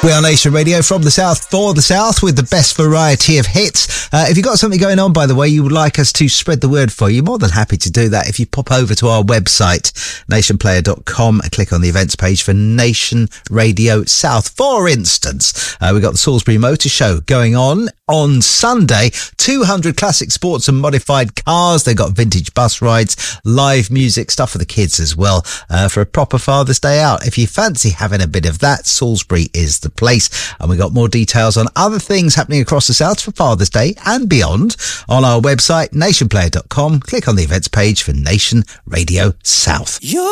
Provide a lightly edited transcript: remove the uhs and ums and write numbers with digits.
We are Nation Radio from the South for the South with the best variety of hits. If you've got something going on, by the way, you would like us to spread the word for you, more than happy to do that. If you pop over to our website, nationplayer.com, and click on the events page for Nation Radio South. For instance, we've got the Salisbury Motor Show going on Sunday. 200 classic sports and modified cars. They've got vintage bus rides, live music, stuff for the kids as well, for a proper Father's Day out. If you fancy having a bit of that, Salisbury is the place. And we got more details on other things happening across the South for Father's Day and beyond on our website, nationplayer.com. Click on the events page for Nation Radio South.